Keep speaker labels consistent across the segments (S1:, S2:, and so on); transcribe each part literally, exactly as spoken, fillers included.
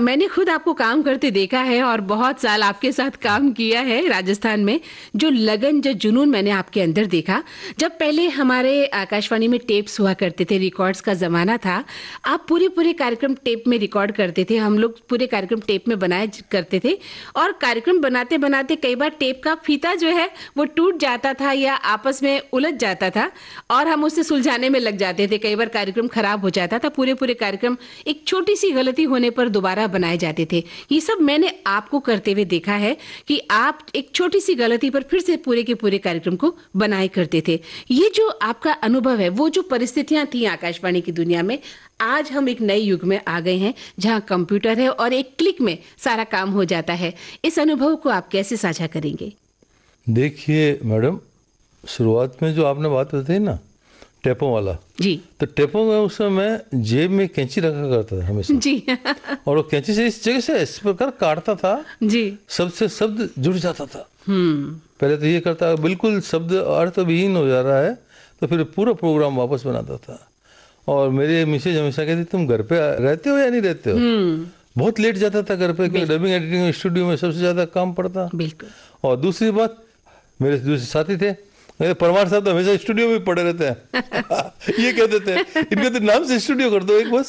S1: मैंने खुद आपको काम करते देखा है और बहुत साल आपके साथ काम किया है राजस्थान में। जो लगन, जो जुनून मैंने आपके अंदर देखा, जब पहले हमारे आकाशवाणी में टेप्स हुआ करते थे, रिकॉर्ड्स का जमाना था, आप पूरे पूरे कार्यक्रम टेप में रिकॉर्ड करते थे, हम लोग पूरे कार्यक्रम टेप में बनाए करते थे। और कार्यक्रम बनाते बनाते कई बार टेप का फीता जो है वो टूट जाता था या आपस में उलझ जाता था और हम उसे सुलझाने में लग जाते थे। कई बार कार्यक्रम खराब हो जाता था, पूरे पूरे कार्यक्रम एक छोटी सी गलती होने पर दोबारा बनाए जाते थे। ये सब मैंने आपको करते हुए देखा है कि आप एक छोटी सी गलती पर फिर से पूरे के पूरे कार्यक्रम को बनाए करते थे। ये जो आपका अनुभव है, वो जो परिस्थितियां थी आकाशवाणी की दुनिया में, आज हम एक नए युग में आ गए हैं जहां कंप्यूटर है और एक क्लिक में सारा काम हो जाता है। इस अनुभव को आप कैसे साझा करेंगे?
S2: देखिए मैडम, शुरुआत में जो आपने बात बताई ना टेपों वाला
S1: जी,
S2: तो टेपों में उस समय मैं जेब में कैंची रखा करता था हमेशा
S1: जी
S2: और वो कैंची से इस जगह से इस प्रकार काटता था
S1: जी,
S2: शब्द से शब्द जुड़ जाता था।
S1: हम्म
S2: पहले तो ये करता बिल्कुल शब्द अर्थविहीन हो जा रहा है तो फिर पूरा प्रोग्राम वापस बनाता था। और मेरे मिसेज हमेशा कहती तुम घर पे रहते हो या नहीं रहते हो? बहुत लेट जाता था घर पे क्योंकि डबिंग एडिटिंग स्टूडियो में सबसे ज्यादा काम पड़ता।
S1: बिल्कुल।
S2: और दूसरी बात, मेरे दूसरे साथी थे, मेरे परमार साहब तो हमेशा स्टूडियो में पड़े रहते हैं ये कहते थे इनके तो नाम से स्टूडियो कर दो एक बस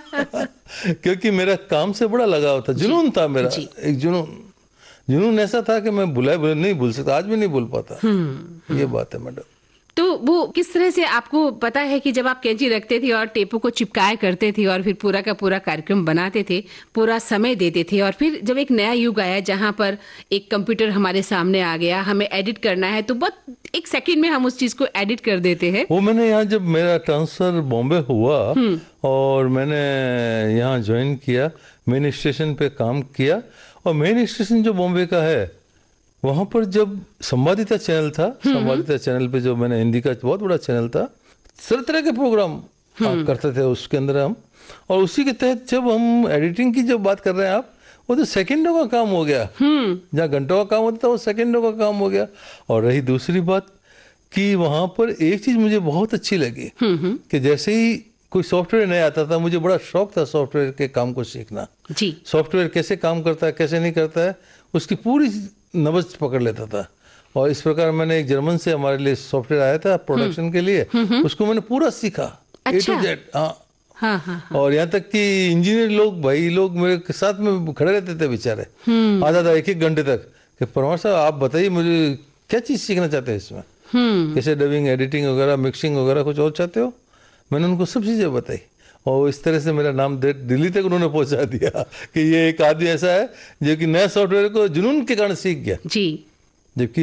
S2: क्योंकि मेरा काम से बड़ा लगाव था, जुनून था मेरा, एक जुनून जुनून ऐसा था कि मैं बुलाए बुलाए नहीं भूल सकता, आज भी नहीं भूल पाता। ये बात है मैडम।
S1: तो वो किस तरह से आपको पता है कि जब आप कैंची रखते थे और टेपों को चिपकाए करते थे और फिर पूरा का पूरा कार्यक्रम बनाते थे, पूरा समय देते थे, और फिर जब एक नया युग आया जहां पर एक कंप्यूटर हमारे सामने आ गया, हमें एडिट करना है तो बहुत एक सेकंड में हम उस चीज को एडिट कर देते हैं।
S2: वो मैंने यहाँ जब मेरा ट्रांसफर बॉम्बे हुआ और मैंने यहाँ ज्वाइन किया, मेन स्टेशन पे काम किया, और मेन स्टेशन जो बॉम्बे का है वहाँ पर जब संवादिता चैनल था, संवादिता चैनल पे जो मैंने हिंदी का बहुत बड़ा चैनल था, सर तरह के प्रोग्राम करते थे उसके अंदर हम। और उसी के तहत जब हम एडिटिंग की जब बात कर रहे हैं आप, वो तो सेकंडों का काम हो गया, जहाँ घंटों का काम होता था वो सेकंडों का काम हो गया। और रही दूसरी बात कि वहाँ पर एक चीज मुझे बहुत अच्छी लगी कि जैसे ही कोई सॉफ्टवेयर नहीं आता था, मुझे बड़ा शौक था सॉफ्टवेयर के काम को सीखना। जी, सॉफ्टवेयर कैसे काम करता है, कैसे नहीं करता है, उसकी पूरी नब्ज पकड़ लेता था। और इस प्रकार मैंने एक जर्मन से हमारे लिए सॉफ्टवेयर आया था प्रोडक्शन के लिए, उसको मैंने पूरा सीखा ए टू जेड। हाँ हाँ हाँ। और यहाँ तक कि इंजीनियर लोग, भाई लोग मेरे साथ में खड़े रहते थे बेचारे, आधा था एक एक घंटे तक कि परमार साहब आप बताइए मुझे क्या चीज सीखना चाहते हैं इसमें, कैसे डबिंग एडिटिंग वगैरह, मिक्सिंग वगैरह कुछ और चाहते हो। मैंने उनको सब चीजें बताई और इस तरह से मेरा नाम दिल्ली तक उन्होंने पहुंचा दिया कि ये एक आदमी ऐसा है जो कि नया सॉफ्टवेयर को जुनून के कारण सीख गया। जी, जबकि